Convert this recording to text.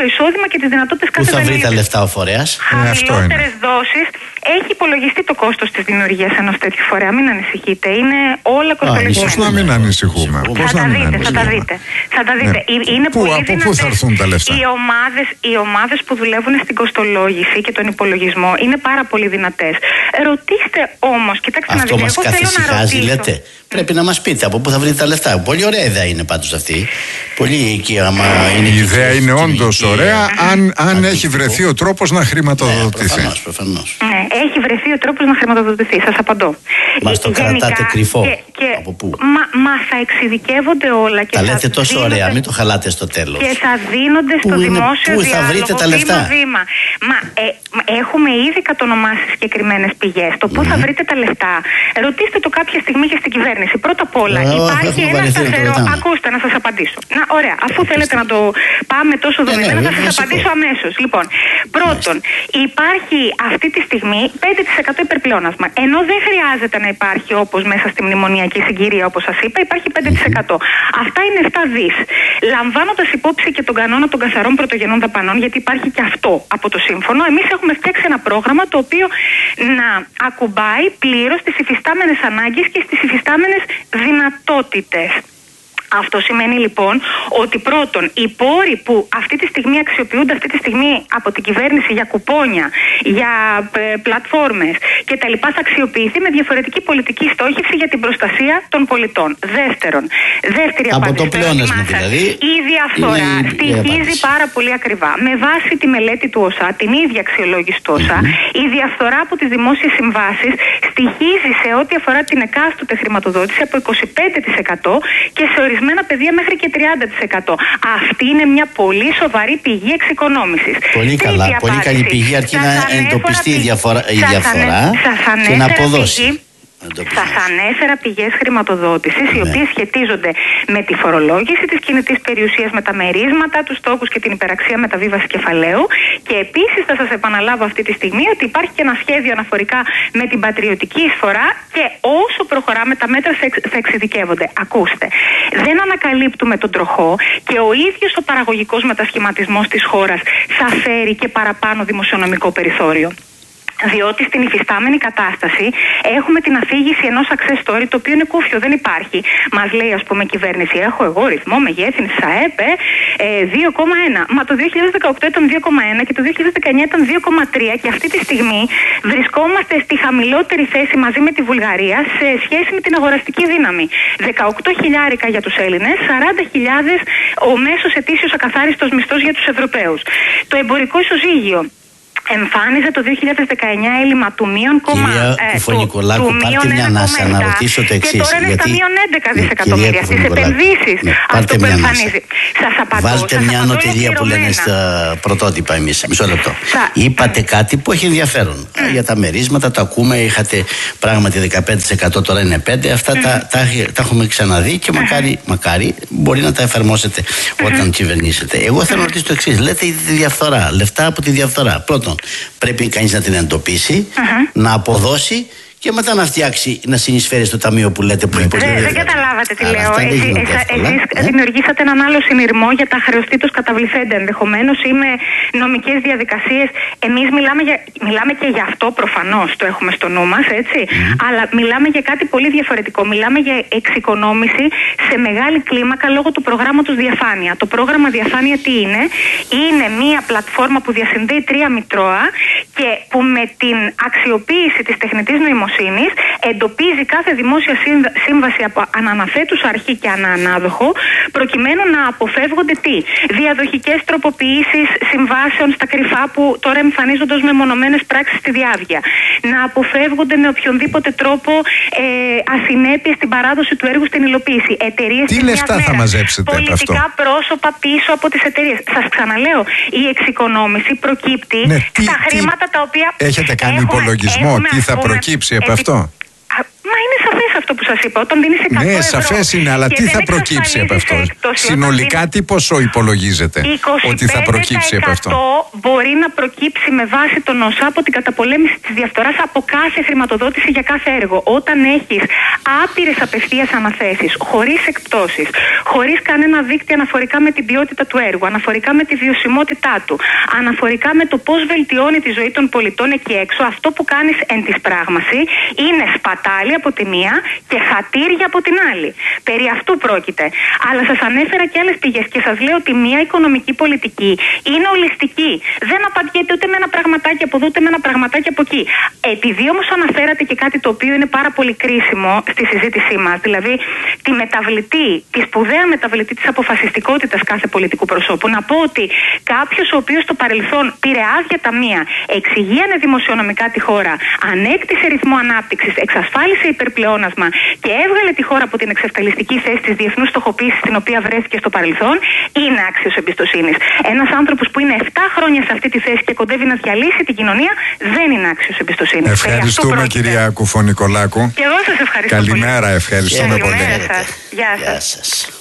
το εισόδημα και τις δυνατότητες κάθε δανείου. Πού θα βρει τα λεφτά ο φορέας? Χαμηλότερες δόσεις. Έχει υπολογιστεί το κόστος της δημιουργίας ενός τέτοιου φορέα. Μην ανησυχείτε. Είναι όλα κοστολογισμένα. Πώς να μην ανησυχούμε? Θα τα δείτε. Είναι πολύ από πού θα έρθουν τα λεφτά? Οι ομάδες που δουλεύουν στην κοστολόγηση και τον υπολογισμό είναι πάρα πολύ δυνατές. Ρωτήστε όμως, κοιτάξτε να δείτε. Αυτό μας καθησυχάζει, λέτε? Πρέπει να μας πείτε από πού θα βρείτε τα λεφτά. Πολύ ωραία ιδέα είναι πάντως αυτή. Πολύ εκεί, άμα είναι. Η ιδέα είναι όντως ωραία, αν έχει βρεθεί ο τρόπος να χρηματοδοτηθεί. Προφανώς. Ναι, έχει βρεθεί ο τρόπος να χρηματοδοτηθεί. Σας απαντώ. Μας το κρατάτε κρυφό. Από πού? Μα θα εξειδικεύονται όλα. Και τα λέτε τόσο ωραία, μην το χαλάτε στο τέλος. Και θα δίνονται στο δημόσιο διάλογο. Πού θα βρείτε τα λεφτά? Βήμα. Έχουμε ήδη κατονομάσει συγκεκριμένες πηγές. Το πού θα βρείτε τα λεφτά, ρωτήστε το κάποια στιγμή και στην κυβέρνηση. Πρώτα απ' όλα, υπάρχει ένα σταθερό. Ακούστε, να σας απαντήσω. Ωραία, αφού θέλετε να το πάμε τόσο δομημένα, θα σας απαντήσω αμέσως. Λοιπόν, πρώτον, υπάρχει αυτή τη στιγμή 5% υπερπλεόνασμα. Ενώ δεν χρειάζεται να υπάρχει όπως μέσα στη μνημονιακή συγκυρία, όπως σας είπα, υπάρχει 5%. Αυτά είναι 7 δις. Λαμβάνοντας υπόψη και τον κανόνα των καθαρών πρωτογενών δαπανών, γιατί υπάρχει και αυτό από το σύμφωνο, εμείς έχουμε φτιάξει ένα πρόγραμμα το οποίο να ακουμπάει πλήρως τις υφιστάμενες ανάγκες και στις υφιστάμενες δυνατότητες. Αυτό σημαίνει λοιπόν ότι πρώτον, οι πόροι που αυτή τη στιγμή αξιοποιούνται αυτή τη στιγμή από την κυβέρνηση για κουπόνια, για πλατφόρμες κτλ. Θα αξιοποιηθεί με διαφορετική πολιτική στόχευση για την προστασία των πολιτών. Δεύτερη από απάντηση. Το πλεόνασμα δηλαδή. Η διαφθορά στοιχίζει πάρα πολύ ακριβά. Με βάση τη μελέτη του ΟΣΑ, την ίδια αξιολόγηση του ΟΣΑ, η διαφθορά από τις δημόσιες συμβάσεις στοιχίζει σε ό,τι αφορά την εκάστοτε χρηματοδότηση από 25% και σε ορισμένα πεδία μέχρι και 30%. Αυτή είναι μια πολύ σοβαρή πηγή εξοικονόμησης. Πολύ καλά, πολύ καλή πηγή, αρκεί να εντοπιστεί η διαφορά και να αποδώσει. Σας ανέφερα πηγές χρηματοδότησης, οι οποίες σχετίζονται με τη φορολόγηση της κινητής περιουσίας, με τα μερίσματα, τους στόχους και την υπεραξία μεταβίβαση κεφαλαίου. Και επίσης θα σας επαναλάβω αυτή τη στιγμή ότι υπάρχει και ένα σχέδιο αναφορικά με την πατριωτική εισφορά και όσο προχωράμε τα μέτρα θα εξειδικεύονται. Ακούστε, δεν ανακαλύπτουμε τον τροχό και ο ίδιος ο παραγωγικός μετασχηματισμός της χώρας θα φέρει και παραπάνω δημοσιονομικό περιθώριο. Διότι στην υφιστάμενη κατάσταση έχουμε την αφήγηση ενός success story, το οποίο είναι κούφιο, δεν υπάρχει. Μας λέει, ας πούμε, η κυβέρνηση, έχω εγώ ρυθμό μεγέθυνσης ΑΕΠ 2,1. Μα το 2018 ήταν 2,1 και το 2019 ήταν 2,3 και αυτή τη στιγμή βρισκόμαστε στη χαμηλότερη θέση μαζί με τη Βουλγαρία σε σχέση με την αγοραστική δύναμη. 18.000 για τους Έλληνες, 40.000 ο μέσος ετήσιος ακαθάριστος μισθός για τους Ευρωπαίους. Το εμπορικό ισοζύγιο εμφάνιζε το 2019 έλλειμμα του μείον Κυρία Κουφονικολάκου, πάρτε μια ανάσα να ρωτήσω το εξής. Και τώρα είναι στα μείον 11 δισεκατομμύρια στις επενδύσεις. Αυτό που εμφανίζει. Σας απαντώ. Βάλτε μια ανωτηρία που λένε στα πρωτότυπα εμείς. Μισό λεπτό. Είπατε κάτι που έχει ενδιαφέρον. Για τα μερίσματα, το ακούμε, είχατε πράγματι 15%, τώρα είναι 5%. Αυτά τα έχουμε ξαναδεί και μακάρι μπορεί να τα εφαρμόσετε όταν κυβερνήσετε. Εγώ θέλω να ρωτήσω το εξής. Λέτε η διαφθορά, λεφτά από τη διαφθορά. Πρώτον, πρέπει κανείς να την εντοπίσει, να αποδώσει και μετά να φτιάξει, να συνεισφέρει στο ταμείο που λέτε που υποστηρίζει. Δεν καταλάβατε τι λέω. Εσείς δημιουργήσατε έναν άλλο συνειρμό για τα χρεωστήτως καταβληθέντα ενδεχομένως ή με νομικές διαδικασίες. Εμείς μιλάμε και για αυτό προφανώς, το έχουμε στο νου μας, έτσι. Αλλά μιλάμε για κάτι πολύ διαφορετικό. Μιλάμε για εξοικονόμηση σε μεγάλη κλίμακα λόγω του προγράμματος Διαφάνεια. Το πρόγραμμα Διαφάνεια τι είναι? Είναι μία πλατφόρμα που διασυνδέει 3 μητρώα και που με την αξιοποίηση της τεχνητής νοημοσύνης εντοπίζει κάθε δημόσια σύμβαση από αναναθέτουσα αρχή και ανανάδοχο, προκειμένου να αποφεύγονται τι? Διαδοχικές τροποποιήσεις συμβάσεων στα κρυφά που τώρα εμφανίζονται ως μεμονωμένες πράξεις στη διάβγεια. Να αποφεύγονται με οποιονδήποτε τρόπο ασυνέπειες στην παράδοση του έργου στην υλοποίηση. Εταιρείες τι λεφτά θα μαζέψετε από αυτό? Πολιτικά πρόσωπα πίσω από τις εταιρείες. Σας ξαναλέω, η εξοικονόμηση προκύπτει στα χρήματα τα οποία. Έχετε κάνει υπολογισμό τι θα προκύψει από αυτό? Μα είναι σαφές αυτό που σας είπα. Όταν δίνεις 100 ευρώ. Ναι, σαφές είναι, αλλά τι θα προκύψει από αυτό? Συνολικά τι ποσό υπολογίζετε ότι θα προκύψει από αυτό? 25% μπορεί να προκύψει με βάση τον ΩΣΑ από την καταπολέμηση της διαφθοράς από κάθε χρηματοδότηση για κάθε έργο. Όταν έχεις άπειρες απευθείας αναθέσεις, χωρίς εκπτώσεις, χωρίς κανένα δίκτυο αναφορικά με την ποιότητα του έργου, αναφορικά με τη βιωσιμότητά του, αναφορικά με το πώς βελτιώνει τη ζωή των πολιτών εκεί έξω, αυτό που κάνεις εν της πράγμαση είναι σπατάλη από τη μία και χατήρια από την άλλη. Περί αυτού πρόκειται. Αλλά σας ανέφερα και άλλες πηγές και σας λέω ότι μια οικονομική πολιτική είναι ολιστική. Δεν απαντιέται ούτε με ένα πραγματάκι από εδώ, ούτε με ένα πραγματάκι από εκεί. Επειδή όμως αναφέρατε και κάτι το οποίο είναι πάρα πολύ κρίσιμο στη συζήτησή μας, δηλαδή τη μεταβλητή, τη σπουδαία μεταβλητή της αποφασιστικότητας κάθε πολιτικού προσώπου, να πω ότι κάποιος ο οποίος στο παρελθόν πήρε άδεια ταμεία, εξηγίανε δημοσιονομικά τη χώρα, ανέκτησε ρυθμό ανάπτυξης, εξασφάλισε υπερπλεόνασμα και έβγαλε τη χώρα από την εξευτελιστική θέση της διεθνούς στοχοποίησης στην οποία βρέθηκε στο παρελθόν, είναι άξιος εμπιστοσύνης. Ένας άνθρωπος που είναι 7 χρόνια σε αυτή τη θέση και κοντεύει να διαλύσει την κοινωνία δεν είναι άξιος εμπιστοσύνης. Ευχαριστούμε, κυρία Κουφονικολάκου. Και εγώ σας ευχαριστώ. Καλημέρα, πολύ. ευχαριστούμε πολύ. Καλημέρα σας. Γεια σας.